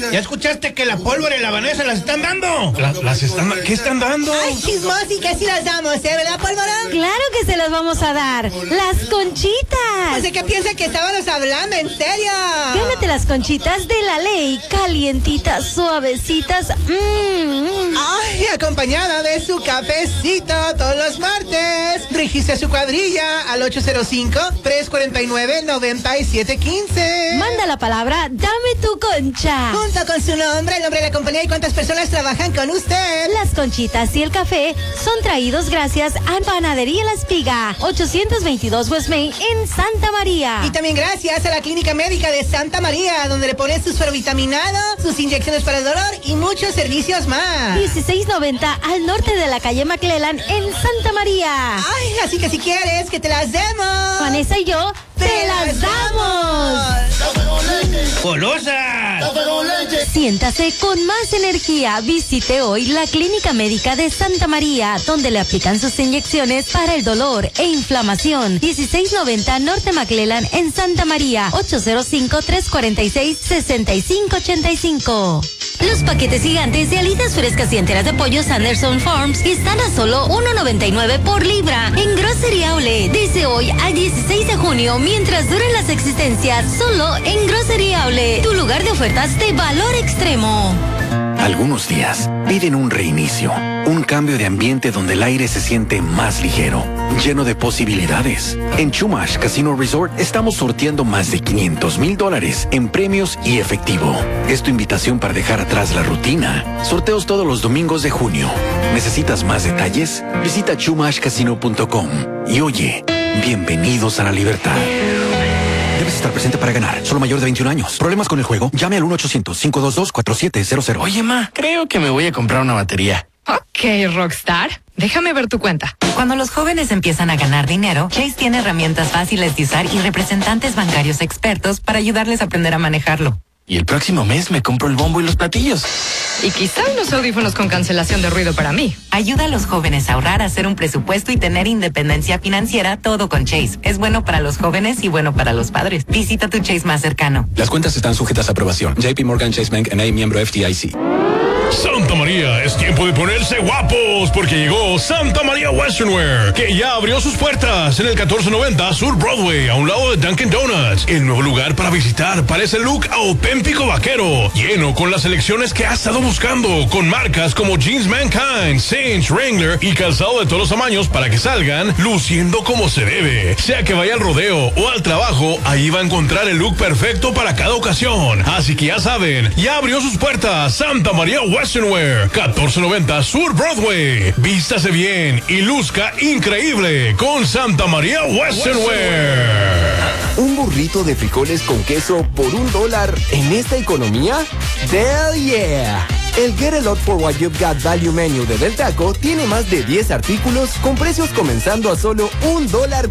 ¿Ya escuchaste que la pólvora y la Vanessa las están dando? ¿Qué están dando? Ay, chismos, y que sí las damos, ¿verdad, pólvora? Claro que se las vamos a dar. Las conchitas. Pues de qué piensa que estábamos hablando, en serio. Gánate las conchitas de la ley, calientitas, suavecitas. Ay, acompañada de su cafecito todos los martes. Registra su cuadrilla al 805-349-9715. Manda la palabra, dame tu concha. Junto con su nombre, el nombre de la compañía y cuántas personas trabajan con usted. Las conchitas y el café son traídos gracias a Panadería La Espiga, 822 West Main en Santa María. Y también gracias a la Clínica Médica de Santa María, donde le ponen sus suerovitaminados, sus inyecciones para el dolor y muchos servicios más. 1690 al norte de la calle McClellan en Santa María. Ay, así que si quieres que te las demos, Vanessa y yo te las damos. ¡Golosa! Siéntase con más energía. Visite hoy la Clínica Médica de Santa María, donde le aplican sus inyecciones para el dolor e inflamación. 1690 Norte McClellan en Santa María. 805-346-6585. Los paquetes gigantes de alitas frescas y enteras de pollo Sanderson Farms están a solo $1.99 por libra en Grocery Outlet. Desde hoy al 16 de junio, mientras duren las existencias, solo en Grocery Outlet, tu lugar de ofertas de valor extremo. Algunos días piden un reinicio, un cambio de ambiente donde el aire se siente más ligero, lleno de posibilidades. En Chumash Casino Resort estamos sorteando más de $500,000 en premios y efectivo. Es tu invitación para dejar atrás la rutina. Sorteos todos los domingos de junio. ¿Necesitas más detalles? Visita chumashcasino.com. Y oye, bienvenidos a la libertad. Debes estar presente para ganar. Solo mayor de 21 años. ¿Problemas con el juego? Llame al 1-800-522-4700. Oye, ma, creo que me voy a comprar una batería. Ok, Rockstar. Déjame ver tu cuenta. Cuando los jóvenes empiezan a ganar dinero, Chase tiene herramientas fáciles de usar y representantes bancarios expertos para ayudarles a aprender a manejarlo. Y el próximo mes me compro el bombo y los platillos. Y quizá unos audífonos con cancelación de ruido para mí. Ayuda a los jóvenes a ahorrar, a hacer un presupuesto y tener independencia financiera, todo con Chase. Es bueno para los jóvenes y bueno para los padres. Visita tu Chase más cercano. Las cuentas están sujetas a aprobación. JP Morgan Chase Bank N.A., miembro FDIC. Santa María, es tiempo de ponerse guapos porque llegó Santa María Western Wear, que ya abrió sus puertas en el 1490 Sur Broadway, a un lado de Dunkin' Donuts. El nuevo lugar para visitar para ese look auténtico vaquero, lleno con las selecciones que has estado buscando, con marcas como Jeans Mankind, Cinch, Wrangler y calzado de todos los tamaños para que salgan luciendo como se debe. Sea que vaya al rodeo o al trabajo, ahí va a encontrar el look perfecto para cada ocasión. Así que ya saben, ya abrió sus puertas Santa María Western Wear, 1490 Sur Broadway. Vístase bien y luzca increíble con Santa María Western Wear. ¿Un burrito de frijoles con queso por $1 en esta economía? ¡Hell yeah! El Get a Lot for What You've Got Value Menu de Del Taco tiene más de 10 artículos con precios comenzando a solo $1